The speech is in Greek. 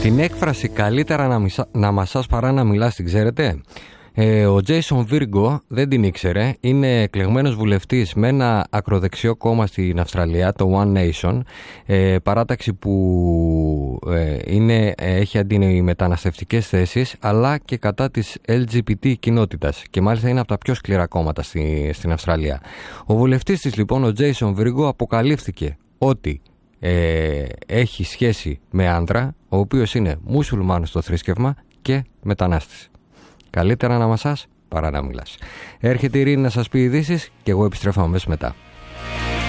Την έκφραση «καλύτερα να μασάς παρά να μιλάς» την ξέρετε? Ο Jason Virgo δεν την ήξερε. Είναι εκλεγμένος βουλευτής με ένα ακροδεξιό κόμμα στην Αυστραλία, το One Nation, παράταξη που έχει αντιμεταναστευτικές θέσεις αλλά και κατά της LGBT κοινότητας, και μάλιστα είναι από τα πιο σκληρά κόμματα στην Αυστραλία. Ο βουλευτής της λοιπόν, ο Jason Virgo, αποκαλύφθηκε ότι έχει σχέση με άντρα ο οποίος είναι μουσουλμάνος στο θρήσκευμα και μετανάστης. Καλύτερα να μασάς παρά να μιλάς. Έρχεται η Ειρήνη να σας πει ειδήσεις και εγώ επιστρέφω αμέσως μετά.